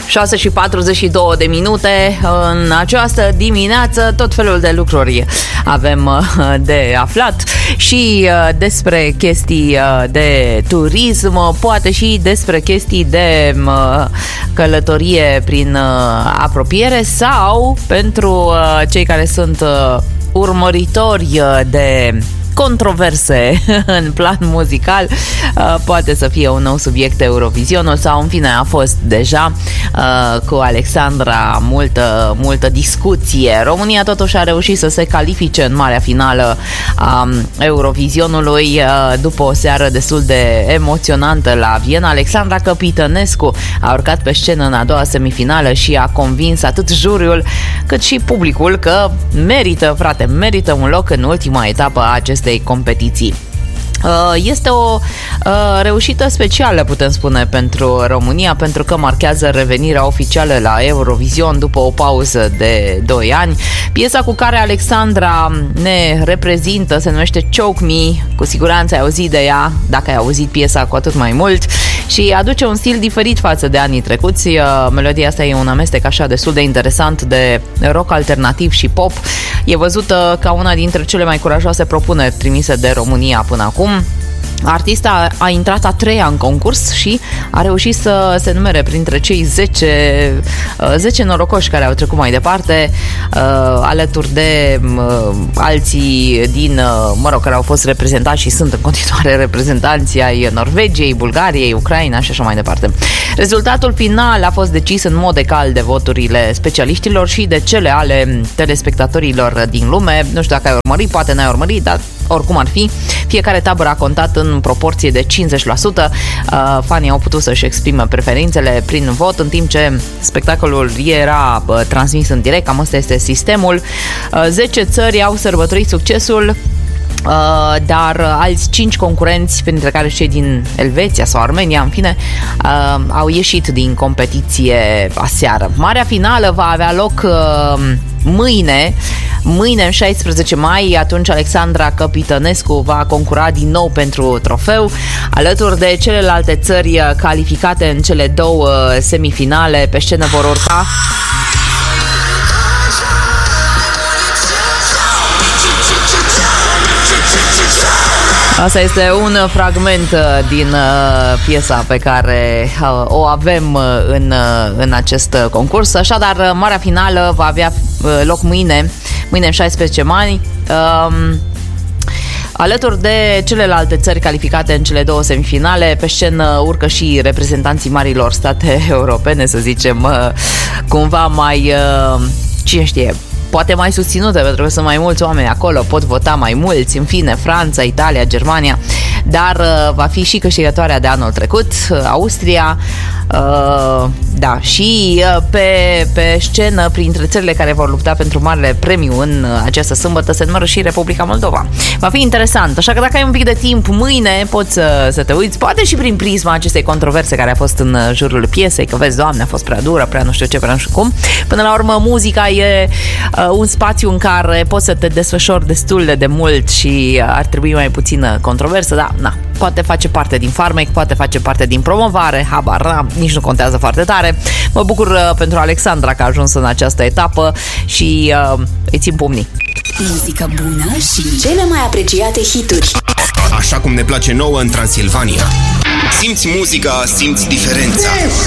6 și 42 de minute. În această dimineață tot felul de lucruri avem de aflat și despre chestii de turism, poate și despre chestii de călătorie prin apropiere sau pentru cei care sunt urmăritori de controverse în plan muzical, poate să fie un nou subiect Eurovisionul sau în fine a fost deja cu Alexandra multă discuție. România totuși a reușit să se califice în marea finală a Eurovisionului după o seară destul de emoționantă la Viena. Alexandra Căpitănescu a urcat pe scenă în a doua semifinală și a convins atât juriul cât și publicul că merită un loc în ultima etapă a acestei competiții. Este o reușită specială, putem spune, pentru România, pentru că marchează revenirea oficială la Eurovision după o pauză de 2 ani. Piesa cu care Alexandra ne reprezintă se numește Choke Me, cu siguranță ai auzit de ea, dacă ai auzit piesa cu atât mai mult, și aduce un stil diferit față de anii trecuți. Melodia asta e un amestec așa destul de interesant de rock alternativ și pop. E văzută ca una dintre cele mai curajoase propuneri trimise de România până acum. Artista a intrat a 3-a în concurs și a reușit să se numere printre cei 10 norocoși care au trecut mai departe, alături de alții din, care au fost reprezentați și sunt în continuare reprezentanții ai Norvegiei, Bulgariei, Ucraina și așa mai departe. Rezultatul final a fost decis în mod egal de voturile specialiștilor și de cele ale telespectatorilor din lume. Nu știu dacă ai urmărit, poate n-ai urmărit, dar oricum ar fi, fiecare tabără a contat în proporție de 50%. Fanii au putut să-și exprime preferințele prin vot, în timp ce spectacolul era transmis în direct. Cam ăsta este sistemul. 10 țări au sărbătorit succesul, dar alți 5 concurenți, printre care cei din Elveția sau Armenia, în fine, au ieșit din competiție aseară. Marea finală va avea loc mâine, în 16 mai, atunci Alexandra Căpitănescu va concura din nou pentru trofeu, alături de celelalte țări calificate în cele 2 semifinale. Pe scenă vor urca Asta este un fragment din piesa pe care o avem în acest concurs. Așadar, marea finală va avea loc mâine în 16 mai. Alături de celelalte țări calificate în cele 2 semifinale, pe scenă urcă și reprezentanții marilor state europene, să zicem, cumva mai, cine știe, poate mai susținute, pentru că sunt mai mulți oameni acolo, pot vota mai mulți, în fine, Franța, Italia, Germania, dar va fi și câștigătoarea de anul trecut, Austria, da, și pe scenă, printre țările care vor lupta pentru marele premiu în această sâmbătă, se numără și Republica Moldova. Va fi interesant, așa că dacă ai un pic de timp mâine, poți să te uiți, poate și prin prisma acestei controverse care a fost în jurul piesei, că vezi, Doamne, a fost prea dură, prea nu știu ce, prea nu știu cum. Până la urmă, muzica e un spațiu în care poți să te desfășori destul de mult și ar trebui mai puțină controversă, dar poate face parte din farmec, poate face parte din promovare, habar n-am, nici nu contează foarte tare. Mă bucur pentru Alexandra că a ajuns în această etapă și îi țin pumnii. Muzică bună și cele mai apreciate hituri. Așa cum ne place nouă în Transilvania. Simți muzica, simți diferența.